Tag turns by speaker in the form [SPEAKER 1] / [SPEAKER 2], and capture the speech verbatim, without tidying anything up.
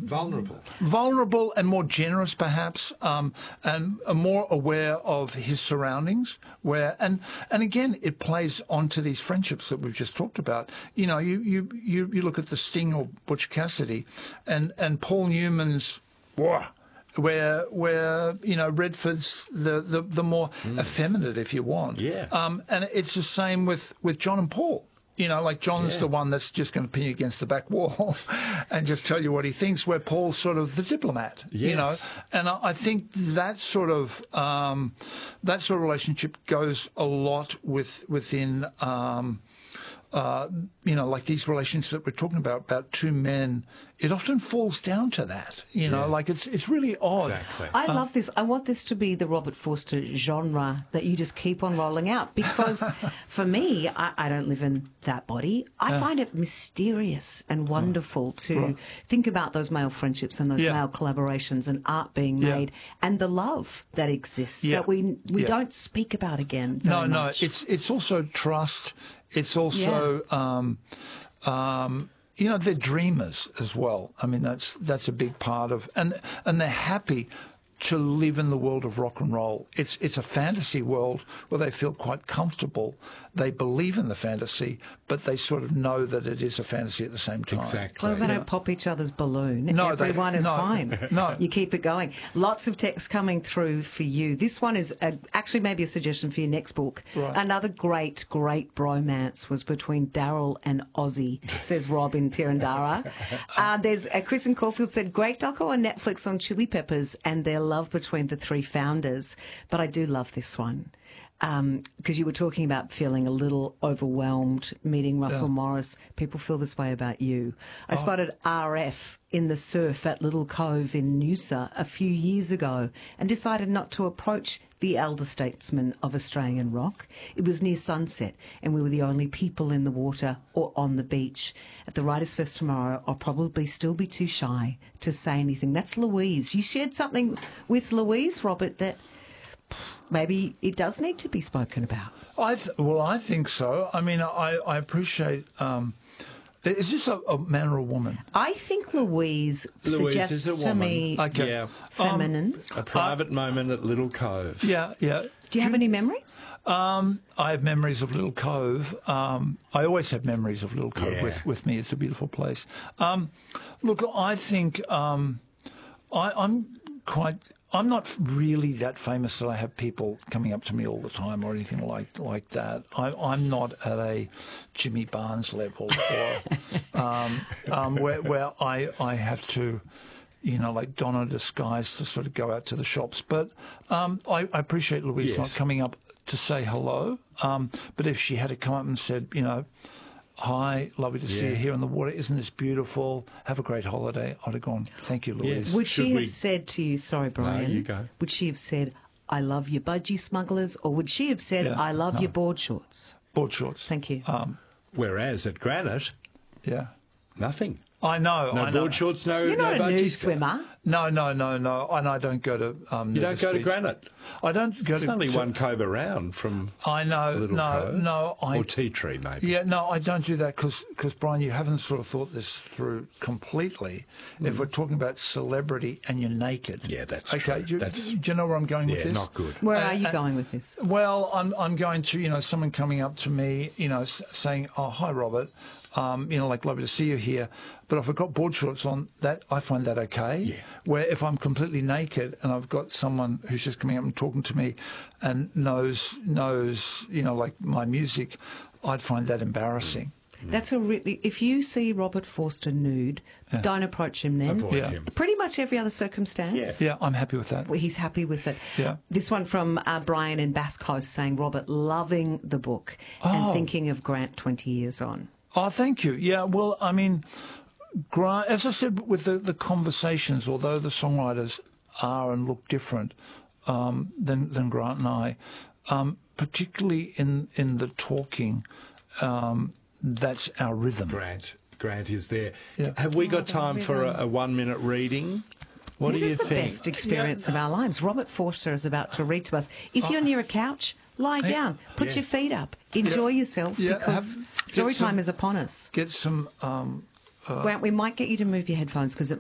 [SPEAKER 1] vulnerable,
[SPEAKER 2] vulnerable, and more generous, perhaps, um, and uh, more aware of his surroundings. Where and and again, it plays onto these friendships that we've just talked about. You know, you you you, you look at the Sting or Butch Cassidy, and and Paul Newman's. Whoa, Where, where you know, Redford's the, the, the more mm. effeminate, if you want.
[SPEAKER 1] Yeah.
[SPEAKER 2] Um, and it's the same with, with John and Paul. You know, like John's
[SPEAKER 1] yeah.
[SPEAKER 2] the one that's just going to pin you against the back wall and just tell you what he thinks, where Paul's sort of the diplomat,
[SPEAKER 1] yes.
[SPEAKER 2] you know. And I, I think that sort of um, that sort of relationship goes a lot with within, um, uh, you know, like these relationships that we're talking about, about two men. It often falls down to that, you know, yeah. like it's it's really odd.
[SPEAKER 1] Exactly.
[SPEAKER 3] I
[SPEAKER 2] um,
[SPEAKER 3] love this. I want this to be the Robert Forster genre that you just keep on rolling out, because for me, I, I don't live in that body. I yeah. find it mysterious and wonderful to right. think about those male friendships and those
[SPEAKER 2] yeah.
[SPEAKER 3] male collaborations and art being
[SPEAKER 2] yeah.
[SPEAKER 3] made and the love that exists
[SPEAKER 2] yeah.
[SPEAKER 3] that we we
[SPEAKER 2] yeah.
[SPEAKER 3] don't speak about again very
[SPEAKER 2] No, no,
[SPEAKER 3] much.
[SPEAKER 2] it's it's also trust. It's also. Yeah. Um, um, You know, they're dreamers as well. I mean, that's that's a big part of, and and they're happy to live in the world of rock and roll. It's it's a fantasy world where they feel quite comfortable. They believe in the fantasy, but they sort of know that it is a fantasy at the same time.
[SPEAKER 1] Exactly.
[SPEAKER 3] As long as they
[SPEAKER 2] yeah.
[SPEAKER 3] don't pop each other's balloon,
[SPEAKER 2] no,
[SPEAKER 3] everyone
[SPEAKER 2] they,
[SPEAKER 3] is
[SPEAKER 2] no,
[SPEAKER 3] fine.
[SPEAKER 2] No.
[SPEAKER 3] You keep it going. Lots of texts coming through for you. This one is a, actually maybe a suggestion for your next book.
[SPEAKER 2] Right.
[SPEAKER 3] Another great, great bromance was between Daryl and Ozzy, says Rob in Tirandara. uh, there's uh, Chris in Caulfield said, great doco on Netflix on Chili Peppers and their love between the three founders. But I do love this one. Because um, you were talking about feeling a little overwhelmed meeting Russell yeah. Morris. People feel this way about you. I oh. spotted R F in the surf at Little Cove in Noosa a few years ago and decided not to approach the elder statesman of Australian rock. It was near sunset and we were the only people in the water or on the beach. At the Writers' Fest tomorrow, I'll probably still be too shy to say anything. That's Louise. You shared something with Louise, Robert, that maybe it does need to be spoken about.
[SPEAKER 2] I th- well, I think so. I mean, I, I appreciate... Um, is this a, a man or a woman?
[SPEAKER 3] I think Louise,
[SPEAKER 1] Louise
[SPEAKER 3] suggests
[SPEAKER 1] is a
[SPEAKER 3] to
[SPEAKER 1] woman.
[SPEAKER 3] me
[SPEAKER 2] Okay.
[SPEAKER 1] Yeah.
[SPEAKER 3] feminine.
[SPEAKER 1] Um, a private uh, moment at Little Cove.
[SPEAKER 2] Yeah, yeah.
[SPEAKER 3] Do you have any memories?
[SPEAKER 2] Um, I have memories of Little Cove. Um, I always have memories of Little Cove
[SPEAKER 1] yeah.
[SPEAKER 2] with, with me. It's a beautiful place. Um, look, I think um, I, I'm quite... I'm not really that famous that I have people coming up to me all the time or anything like like that. I, I'm not at a Jimmy Barnes level or um, um, where, where I, I have to, you know, like don a disguise to sort of go out to the shops. But um, I, I appreciate Louise
[SPEAKER 1] yes.
[SPEAKER 2] not coming up to say hello. Um, but if she had to come up and said, you know, hi, lovely to yeah. see you here on the water. Isn't this beautiful? Have a great holiday. I'd have gone, thank you, Louise.
[SPEAKER 3] Would
[SPEAKER 1] Should
[SPEAKER 3] she have
[SPEAKER 1] we...
[SPEAKER 3] said to you, sorry, Brian,
[SPEAKER 1] no, you go.
[SPEAKER 3] Would she have said, I love your budgie smugglers, or would she have said,
[SPEAKER 2] yeah,
[SPEAKER 3] I love
[SPEAKER 2] no.
[SPEAKER 3] your board shorts?
[SPEAKER 2] Board shorts.
[SPEAKER 3] Thank you.
[SPEAKER 2] Um,
[SPEAKER 1] Whereas at Granite,
[SPEAKER 2] yeah.
[SPEAKER 1] nothing.
[SPEAKER 2] I know.
[SPEAKER 1] No
[SPEAKER 2] I know.
[SPEAKER 1] board shorts, no
[SPEAKER 3] You're not
[SPEAKER 1] no
[SPEAKER 3] a nude
[SPEAKER 1] budgies.
[SPEAKER 3] swimmer.
[SPEAKER 2] No, no, no, no. And I don't go to. Um,
[SPEAKER 1] You don't go to
[SPEAKER 2] Beach.
[SPEAKER 1] Granite.
[SPEAKER 2] I don't go
[SPEAKER 1] It's
[SPEAKER 2] to.
[SPEAKER 1] only
[SPEAKER 2] to,
[SPEAKER 1] one cove around from.
[SPEAKER 2] I know.
[SPEAKER 1] Little
[SPEAKER 2] no,
[SPEAKER 1] Cove.
[SPEAKER 2] no. I,
[SPEAKER 1] or Tea Tree, maybe.
[SPEAKER 2] Yeah, no, I don't do that because, Brian, you haven't sort of thought this through completely. Mm. If we're talking about celebrity and you're naked.
[SPEAKER 1] Yeah, that's
[SPEAKER 2] okay,
[SPEAKER 1] true.
[SPEAKER 2] Do,
[SPEAKER 1] That's,
[SPEAKER 2] do you know where I'm going
[SPEAKER 1] yeah,
[SPEAKER 2] with this?
[SPEAKER 1] not good.
[SPEAKER 3] Where
[SPEAKER 2] Uh,
[SPEAKER 3] are you
[SPEAKER 2] uh,
[SPEAKER 3] going with this?
[SPEAKER 2] Well, I'm I'm going to, you know, someone coming up to me, you know, s- saying, oh, hi, Robert. Um, you know, like, lovely to see you here. But if I've got board shorts on, that I find that okay.
[SPEAKER 1] Yeah.
[SPEAKER 2] Where if I'm completely naked and I've got someone who's just coming up and talking to me and knows, knows, you know, like my music, I'd find that embarrassing.
[SPEAKER 3] That's a really. If you see Robert Forster nude,
[SPEAKER 2] Yeah.
[SPEAKER 3] don't approach him then.
[SPEAKER 1] Avoid
[SPEAKER 2] Yeah.
[SPEAKER 1] him.
[SPEAKER 3] Pretty much every other circumstance.
[SPEAKER 1] Yeah.
[SPEAKER 2] Yeah, I'm happy with that.
[SPEAKER 3] Well, he's happy with it.
[SPEAKER 2] Yeah.
[SPEAKER 3] This one from uh, Brian in Basque Coast saying, Robert, loving the book and
[SPEAKER 2] Oh.
[SPEAKER 3] thinking of Grant twenty years on.
[SPEAKER 2] Oh, thank you. Yeah, well, I mean, Grant, as I said, with the, the conversations, although the songwriters are and look different um, than, than Grant and I, um, particularly in, in the talking, um, that's our rhythm.
[SPEAKER 1] Grant. Grant is there.
[SPEAKER 2] Yeah.
[SPEAKER 1] Have we got
[SPEAKER 3] Oh,
[SPEAKER 1] time
[SPEAKER 3] the
[SPEAKER 1] for a,
[SPEAKER 3] rhythm.
[SPEAKER 1] a one-minute reading? What
[SPEAKER 3] this
[SPEAKER 1] do you
[SPEAKER 3] is the
[SPEAKER 1] think?
[SPEAKER 3] best experience of our lives. Robert Forster is about to read to us. If
[SPEAKER 2] Oh.
[SPEAKER 3] you're near a couch, lie
[SPEAKER 2] Hey.
[SPEAKER 3] down, put
[SPEAKER 1] Yeah.
[SPEAKER 3] your feet up, enjoy yourself
[SPEAKER 2] Yeah,
[SPEAKER 3] because
[SPEAKER 2] have-
[SPEAKER 3] story
[SPEAKER 2] get some-
[SPEAKER 3] time is upon us.
[SPEAKER 2] Get some... Um,
[SPEAKER 3] Grant, we might get you to move your headphones because it